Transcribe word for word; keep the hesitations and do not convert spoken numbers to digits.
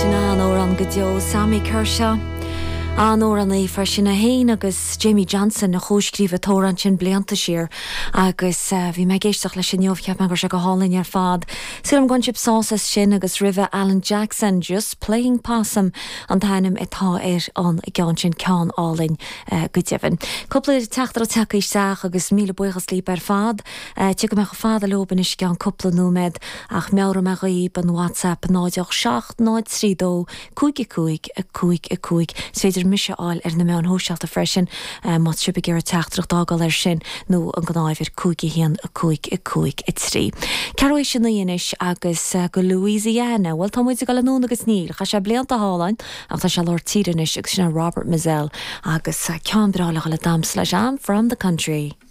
Sinna nó an go deo Sammy Kershaw an ó an é freisin na héin agus Jamie Johnson na chóscríomh tóran sin blianta siar agus bhí me géisteach leis sin neomh ceap me gur se go hálainn ar fad. Sim gan sib sásas sin agus ribh Alan Jackson just playing possum an tainim atá ar an gan sin cean álainn go deimhin. Coppla teachtar take isteach agus míle buchas líp ar fad. Tu go me go fád a loban is gan coppla nómed ach meara me gaíb an WhatsApp náideach seacht náid trídó cúig cúig a cúig a cúig. Féidir mis áil ar na meán hóseachta freisin mat siúpa gur teachtrach dágal ar sin nó an gnáimhir cúigi hían a cúig i cúig i trí. Caróis sin naonis agus go Louisiana, bhfuil tá muid go nó agus níl, cha sé blianta hálainn ach tá se lár tíranis agus sin Robert Mizell agus cean brála le dams leis am from the country.